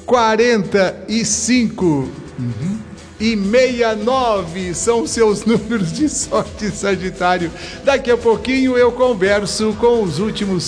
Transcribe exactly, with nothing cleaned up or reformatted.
quarenta e cinco. Uhum. E sessenta e nove são seus números de sorte, Sagitário. Daqui a pouquinho eu converso com os últimos